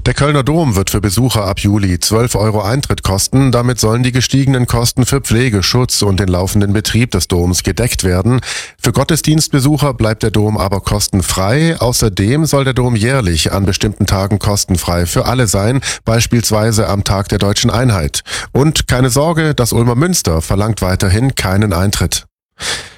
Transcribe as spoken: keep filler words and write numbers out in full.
Der Kölner Dom wird für Besucher ab Juli zwölf Euro Eintritt kosten. Damit sollen die gestiegenen Kosten für Pflege, Schutz und den laufenden Betrieb des Doms gedeckt werden. Für Gottesdienstbesucher bleibt der Dom aber kostenfrei. Außerdem soll der Dom jährlich an bestimmten Tagen kostenfrei für alle sein, beispielsweise am Tag der Deutschen Einheit. Und keine Sorge, das Ulmer Münster verlangt weiterhin keinen Eintritt.